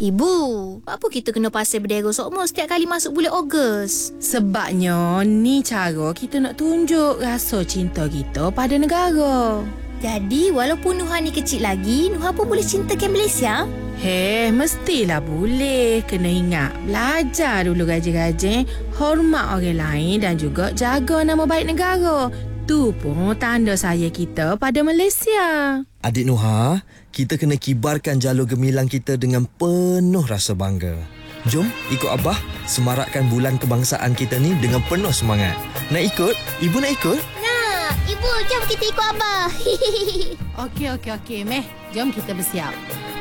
Ibu, apa kita kena pasal bendera sokmo setiap kali masuk bulan Ogos? Sebabnya ni cara kita nak tunjuk rasa cinta kita pada negara. Jadi, walaupun Nuha ni kecil lagi, Nuha pun boleh cintakan Malaysia? Mestilah boleh. Kena ingat, belajar dulu rajin-rajin, hormat orang lain dan juga jaga nama baik negara. Tu pun tanda sayang kita pada Malaysia. Adik Nuha, kita kena kibarkan jalur gemilang kita dengan penuh rasa bangga. Jom ikut Abah semarakkan bulan kebangsaan kita ni dengan penuh semangat. Nak ikut? Ibu nak ikut? Ibu, jom kita ikut Abah. Okey. Meh, jom kita bersiap.